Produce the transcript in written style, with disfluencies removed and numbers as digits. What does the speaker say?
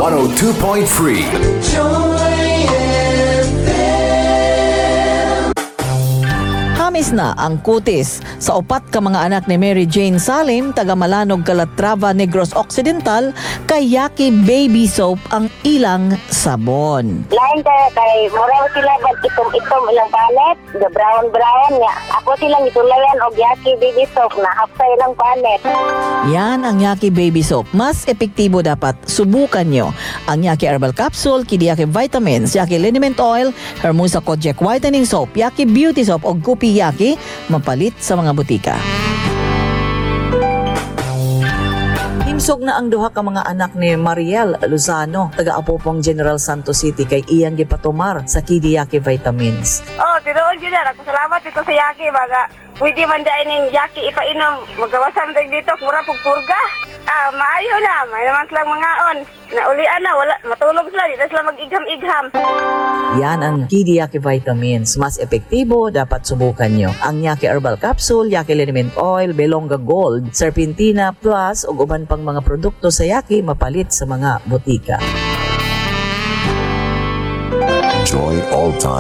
102.3. Hamis na ang kutis sa upat ka mga anak ni Mary Jane Salim, taga Malanog, Calatrava, Negros Occidental, kay Yaki Baby Soap ang ilang sabon. Lain kay muraw sila bag itom ilang panet, the brown nya. Ako silang itulayan og Yaki Baby Soap na hapsa ilang panet. Yan ang Yaki Baby Soap. Mas epektibo dapat. Subukan nyo ang Yaki Herbal Capsule, Kidi Yaki Vitamins, Yaki Liniment Oil, Hermosa Kojic Whitening Soap, Yaki Beauty Soap o Gupi Yaki, mapalit sa mga butika. Himsog na ang duha ka mga anak ni Mariel Luzano, taga Apopong General Santos City, kay iyang gipatumar sa Kidi Yaki Vitamins. Oh, tinuod gyud na. Salamat dito sa Yaki baga. Pwede man dai ning Yaki ipainom. Magawasan dag dito mura pug purga. Maayo na. May naman silang mangaon. Naulian na wala matulog sila, di na sila mag-igham-igham. Yan ang Kidi Yaki Vitamins. Mas epektibo, dapat subukan nyo. Ang Yaki Herbal Capsule, Yaki Liniment Oil, Belonga Gold, Serpentina Plus, ug uban pang mga produkto sa Yaki mapalit sa mga butika. Joy all time.